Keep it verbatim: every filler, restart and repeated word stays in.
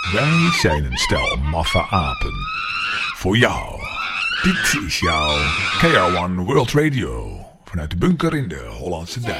Wij zijn een stel maffe apen. Voor jou. Dit is jouw K R one World Radio. Vanuit de bunker in de Hollandse Duinen.